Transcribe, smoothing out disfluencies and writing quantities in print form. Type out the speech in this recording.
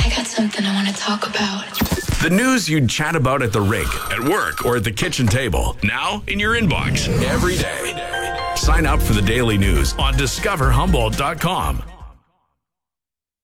got something I want to talk about. The news you'd chat about at the rink, at work, or at the kitchen table. Now in your inbox every day. Sign up for the daily news on discoverhumboldt.com.